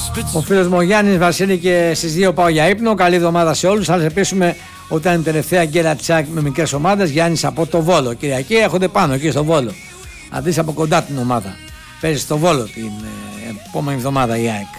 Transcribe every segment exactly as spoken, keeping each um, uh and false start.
Ο φίλος μου ο Γιάννης Βασίλη και στις δύο πάω για ύπνο. Καλή εβδομάδα σε όλους. Θα σας επίσημα ότι ήταν η τελευταία γκέλα τσάκ με μικρές ομάδες. Γιάννης από το Βόλο. Κυριακή έρχονται πάνω εκεί στο Βόλο. Να δεις από κοντά την ομάδα. Παίζει στο Βόλο την ε, επόμενη εβδομάδα η ΑΕΚ.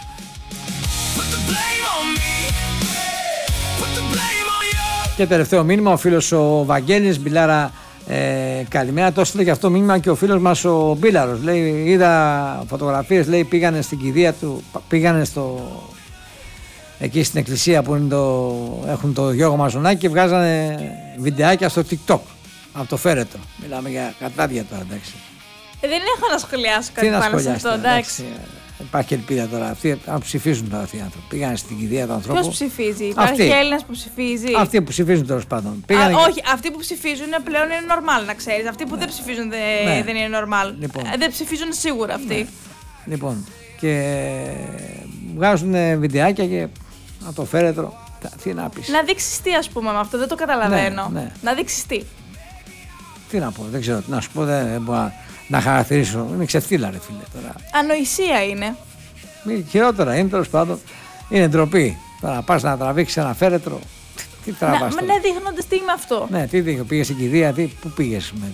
Και τελευταίο μήνυμα, ο φίλος ο Βαγγέλης Μπιλάρα, ε, καλημέρα. Το έστειλε και αυτό μήνυμα και ο φίλος μας ο Μπίλαρος. Λέει, είδα φωτογραφίες, λέει, πήγανε στην κηδεία του, πήγανε στο, εκεί στην εκκλησία που είναι το, έχουν το Γιώργο Μαζονάκη και βγάζανε βιντεάκια στο TikTok από το φέρετο. Μιλάμε για κατάδια τώρα, εντάξει. Ε, δεν έχω να σχολιάσω κάτι πάνω σε αυτό, εντάξει. Υπάρχει ελπίδα τώρα. Αυτοί αν ψηφίζουν τώρα αυτοί οι άνθρωποι. Πήγανε στην κηδεία του ανθρώπου. Ποιος ψηφίζει, υπάρχει Έλληνας που ψηφίζει. Αυτοί που ψηφίζουν τέλος πάντων. Πήγανε... Α, όχι, αυτοί που ψηφίζουν πλέον είναι normal, να ξέρεις. Αυτοί που ναι. δεν ψηφίζουν δε... ναι. δεν είναι normal. Λοιπόν. Δεν ψηφίζουν σίγουρα αυτοί. Ναι. Λοιπόν, και βγάζουν βιντεάκια και να το φέρετρο. Τι να πεις. Να δείξεις τι, ας πούμε, με αυτό, δεν το καταλαβαίνω. Ναι, ναι. Να δείξεις τι. Τι να πω, δεν ξέρω τι να σου πω, δεν μπορώ να χαρακτηρίσω. Είναι ξεφτύλα, ρε φίλε τώρα. Ανοησία είναι. Μη, χειρότερα είναι, τέλος πάντων. Είναι ντροπή. Τώρα να πας να τραβήξεις ένα φέρετρο. Τι τραβάς να, τώρα. Ναι, δείχνοντας τι με αυτό. Ναι, τι δείχνω, πήγες στην κηδεία, τι, πού πήγες με.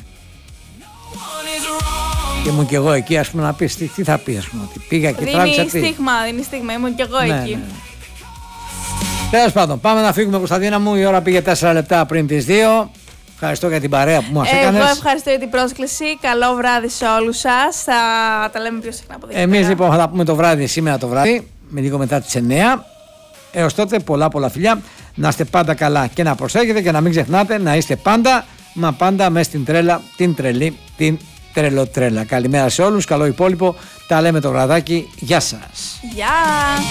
Και ήμουν κι εγώ εκεί, ας πούμε, να πεις, τι, τι θα πει, ας πούμε, ότι πήγα και τράβησα τι. Είναι στίγμα, είναι στίγμα, ήμουν κι εγώ ναι, εκεί. Ναι. Τέλος πάντων, πάμε να φύγουμε, Κωνσταντίνα μου, η ώρα πήγε τέσσερα λεπτά πριν τις δύο. Ευχαριστώ για την παρέα που μας έκανες. Εγώ ευχαριστώ για την πρόσκληση. Καλό βράδυ σε όλους σας. Θα τα λέμε πιο συχνά από εδώ. Εμείς λοιπόν θα τα πούμε το βράδυ σήμερα το βράδυ, με λίγο μετά τις εννιά. Έως τότε πολλά πολλά φιλιά. Να είστε πάντα καλά και να προσέχετε και να μην ξεχνάτε να είστε πάντα, μα πάντα μέσα στην τρέλα, την τρελή, την τρελοτρέλα. Καλημέρα σε όλους, καλό υπόλοιπο. Τα λέμε το βραδάκι. Γεια σας. Γεια.